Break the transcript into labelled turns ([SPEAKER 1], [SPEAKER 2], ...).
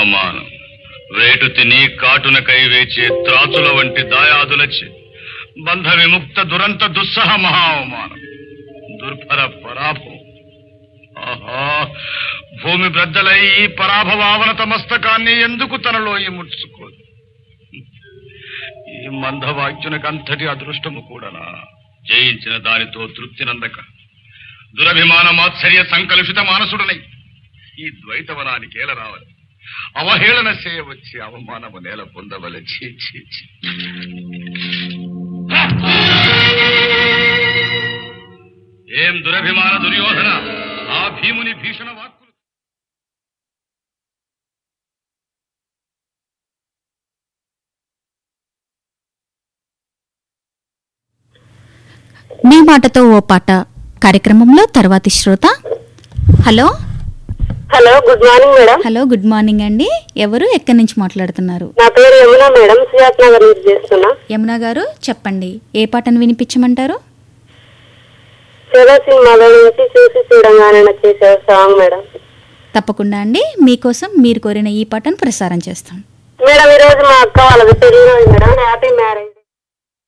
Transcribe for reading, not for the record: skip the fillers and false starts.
[SPEAKER 1] అవమానం. రేటు తిని కాటునకై వేచే త్రాచుల వంటి దాయాదులచి బంధ విముక్త దురంత దుస్సహ మహా అవమానం. దుర్భర పరాభవం. ఆహా, భూమి బ్రద్దలై ఈ పరాభవావనత మస్తకాన్ని ఎందుకు తనలో ముడుచుకోదు? ఈ మందవాక్యునకంతటి అదృష్టము కూడానా? జయించిన దానితో తృప్తి నందక దురభిమాన మాత్సర్య సంకలుషిత మానసుడనై ఈ ద్వైతవనానికి ఏల రావాలి, అవహేళన చేయవచ్చి అవమానము నేల పొందవల. ఏం దురభిమాన దుర్యోధన, ఆ భీముని భీషణ వాక్కులు.
[SPEAKER 2] మీ మాటతో ఓ పాట కార్యక్రమంలో తర్వాతి శ్రోత. Hello
[SPEAKER 3] hello, good morning madam.
[SPEAKER 2] Hello, good morning అండి. ఎవరు, ఎక్కడి నుంచి మాట్లాడుతున్నారు?
[SPEAKER 3] నా పేరు యమున మేడం, సియాత్ నగర్ నుంచి చేస్తున్నా.
[SPEAKER 2] యమున గారు చెప్పండి, ఏ పాటను వినిపించమంటారు?
[SPEAKER 3] శివ సినిమాలో నుంచి చూసి చూడంగానే నచ్చేసే సాంగ్ మేడం.
[SPEAKER 2] తప్పకుండా అండి, మీకోసం మీరు కోరిన ఈ పాటను ప్రసారం చేస్తాం.
[SPEAKER 3] మేడం, ఈ రోజు మా అక్క వాళ్ళది పెళ్లి రోజు మేడం. Happy marriage.